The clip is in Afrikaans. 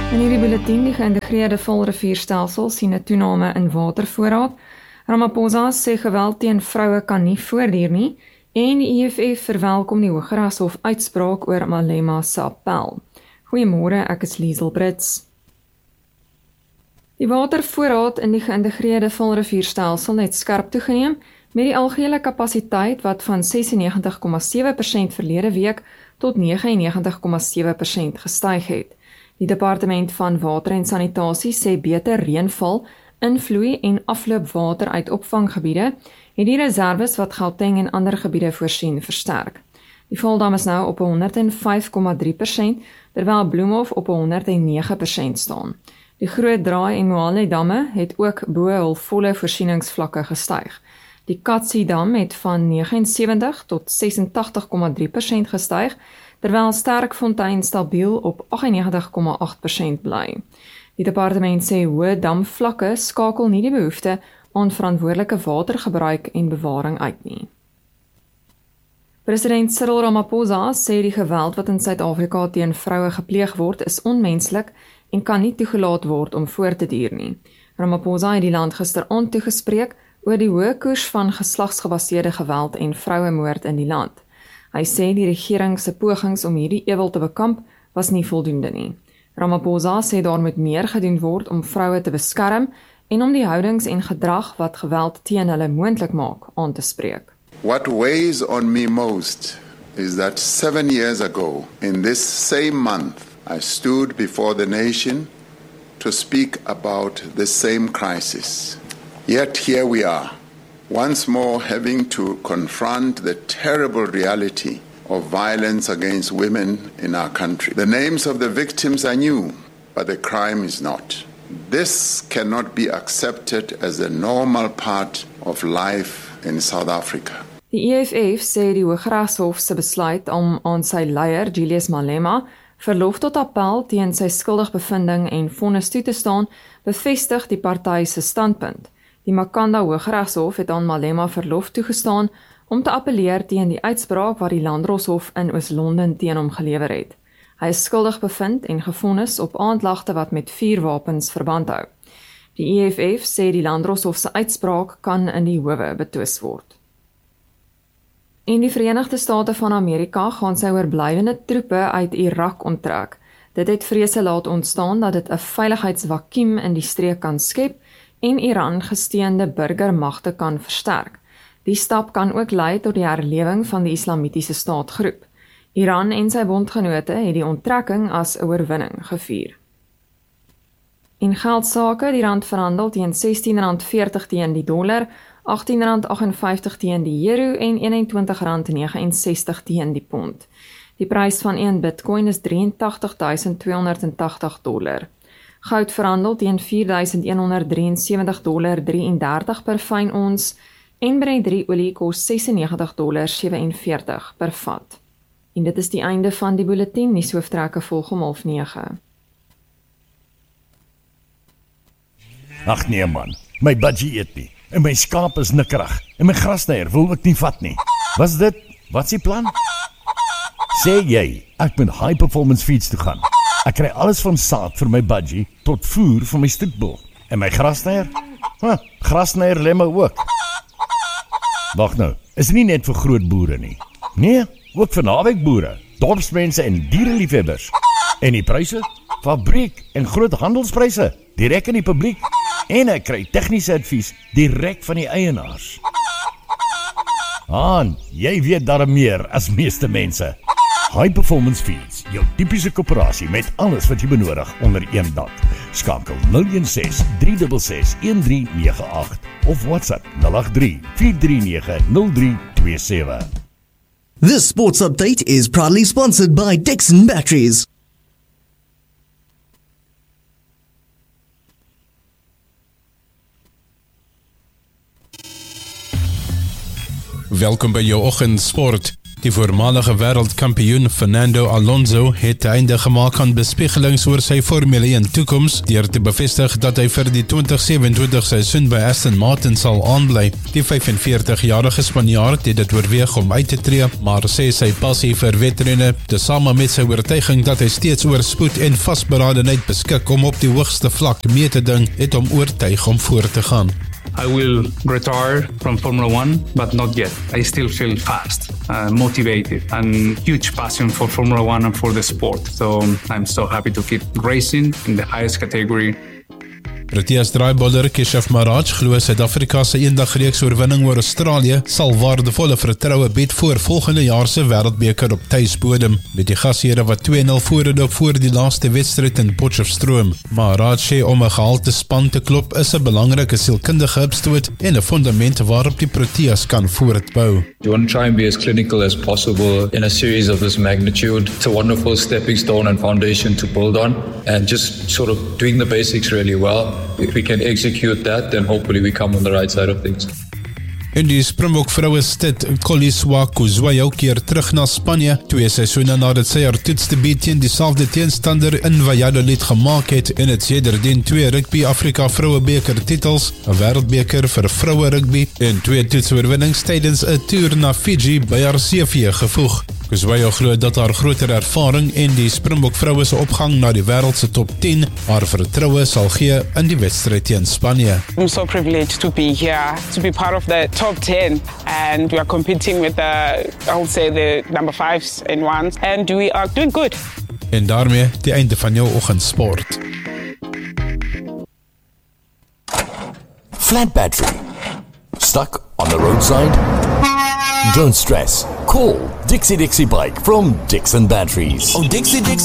In hierdie bulletin, die geïntegreerde volrivierstelsel sien 'n toename in watervoorraad. Ramaphosa sê geweld teen vroue kan nie voortduur nie en die EFF verwelkom die Hooggeregshof uitspraak oor Malema se appel. Goeiemôre, ek is Liesel Brits. Die watervoorraad in die geïntegreerde volrivierstelsel het skerp toegeneem met die algehele kapasiteit wat van 96,7% verlede week tot 99,7% gestyg het. Die departement van water en sanitasie sê beter reënval, invloei en afloopwater uit opvanggebiede het die reserves wat Gauteng en ander gebiede voorsien versterk. Die Voldam is nou op 105,3%, terwyl Bloemhof op 109% staan. Die Groot Draai en Moale damme het ook bo hul volle voorsieningsvlakke gestyg. Die Katsie dam het van 79 tot 86,3% gestyg, terwyl Sterkfontein stabiel op 98,8% bly. Die departement sê hoë damvlakke skakel nie die behoefte aan verantwoordelike watergebruik en bewaring uit nie. President Cyril Ramaphosa sê die geweld wat in Suid-Afrika teen vroue gepleeg word is onmenslik en kan nie toegelaat word om voort te duur nie. Ramaphosa het die land gisteraand toegespreek oor die hoë koers van geslagsgebaseerde geweld en vrouemoord in die land. Hy sê die regering se pogings om hierdie ewel te bekamp was nie voldoende nie. Ramaphosa sê daar moet meer gedoen word om vroue te beskerm en om die houdings en gedrag wat geweld teen hulle moontlik maak aan te spreek. What weighs on me most is that 7 years ago, in this same month, I stood before the nation to speak about the same crisis. Yet here we are, once more having to confront the terrible reality of violence against women in our country. The names of the victims are new, but the crime is not. This cannot be accepted as a normal part of life in South Africa. Die EFF sê die Hooggeregshof se besluit om aan sy leier, Julius Malema, verlof tot appel teen sy skuldigbevinding en vonnis toe te staan, bevestig die party se standpunt. Die Makanda Hooggeregshof het aan Malema verlof toegestaan om te appeleer teen die uitspraak wat die Landdroshof in Oos-London teen hom gelewer het. Hy is skuldig bevind en gevonnis op aanklagte wat met vuurwapens verband hou. Die EFF sê die Landdroshof se uitspraak kan in die howe betwis word. In die Verenigde State van Amerika gaan sy oorblywende troepe uit Irak onttrek. Dit het vrese laat ontstaan dat dit 'n veiligheidsvakuum in die streek kan skep en Iran gesteunde burgermagte kan versterk. Die stap kan ook lei tot die herlewing van die Islamitiese staatgroep. Iran en sy bondgenote het die onttrekking as 'n oorwinning gevier. In geldsake, die rand verhandel teen R16.40 teen die dollar, R18.58 teen die euro en R21.69 teen die pond. Die prys van 1 Bitcoin is $83.280. Goud verhandel teen $4.173.33 per fyn ons en Brent 3 olie kos $96.47 per vat. En dit is die einde van die bulletin, die hooftrekke volg om 8:30. Ag nee man, my budgie eet nie. En my skaap is nikkerig. En my grasnyer wil ek nie vat nie. Wat dit? Wat's die plan? Sê jy, ek moet high performance feeds toe gaan. Ek kry alles van saad vir my budgie tot voer vir my stoetbul. En my grasnyer? Grasnyer lemme ook. Wag nou, is nie net vir groot boere nie. Nee, ook vir naweekboere, dorpsmense en diereliefhebbers. En die pryse? Fabriek en groot handelspryse, direk in die publiek. En ek kry tegniese advies direk van die eienaars. Jy weet daar meer as meeste mense. High Performance Feeds, jou tipiese koöperasie met alles wat jy benodig onder een dak. Skakel 016 366 1398 of WhatsApp 083 439 0327. This sports update is proudly sponsored by Dixon Batteries. Welkom by jou oggendsport. Die voormalige wêreldkampioen Fernando Alonso het einde gemaak aan bespiegelings oor sy Formule 1 toekoms deur te bevestig dat hy vir die 2027 seisoen by Aston Martin sal aanbly. Die 45-jarige Spanjaard het dit oorweeg om uit te tree, maar sê sy passie vir wedrenne, tesame met sy oortuiging dat hy steeds oor spoed en vasberadenheid beskik om op die hoogste vlak mee te ding, het hom oortuig om voort te gaan. I will retire from Formula 1, but not yet. I still feel fast, motivated, and huge passion for Formula 1 and for the sport. So I'm so happy to keep racing in the highest category. Proteas draaibouler Keshav Maharaj glo Suid-Afrika se eendagreeks oorwinning oor Australië sal waardevolle vertroue bied voor volgende jaar se wêreldbeker op tuisbodem, met die gasheere wat 2-0 voorloop voor die laaste wedstryd in Potchefstroom. Maharaj sê om 'n gehalte span te klop is 'n belangrike sielkundige opstoot en 'n fundament waarop die Proteas kan voortbou. You want to try and be as clinical as possible in a series of this magnitude. It's a wonderful stepping stone and foundation to build on, and just sort of doing the basics really well. If we can execute that, then hopefully we come on the right side of things. En die Springbok vroue stit Koliswa Kuzwayo keer terug na Spanje, 2 seisoene nadat sy haar toetsdebuut teen dieselfde teenstander in Valladolid gemaak het en het sedertdien 2 Rugby Afrika Vrouebeker titels, 'n wêreldbeker vir vroue rugby en 2 toetsoorwinnings tydens 'n toer na Fiji by haar CV gevoeg. Kuzwayo glo dat haar groter ervaring en die Springbok vroue se opgang na die wêreld se top 10 haar vertroue sal gee in die wedstryd teen Spanje. I'm so privileged to be here, to be part of the top 10, and we are competing with I would say the number 5s and 1s, and we are doing good. En daarmee die einde van jou oggendsport. Flat battery. Stuck on the roadside? Don't stress. Call Dixie Bike from Dixon Batteries. Oh, Dixie